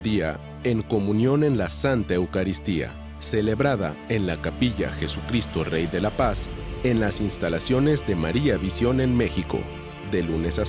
Día en comunión en la Santa Eucaristía, celebrada en la Capilla Jesucristo Rey de la Paz, en las instalaciones de María Visión en México, de lunes a